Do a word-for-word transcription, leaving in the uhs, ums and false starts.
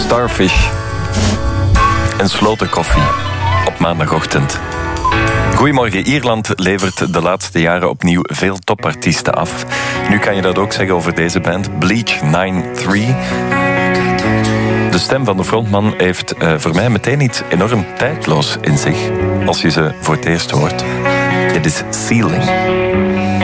Starfish en Sloten Koffie op maandagochtend. Goedemorgen, Ierland levert de laatste jaren opnieuw veel topartiesten af. Nu kan je dat ook zeggen over deze band, Bleach nine three. De stem van de frontman heeft uh, voor mij meteen iets enorm tijdloos in zich, als je ze voor het eerst hoort. Dit is Ceiling.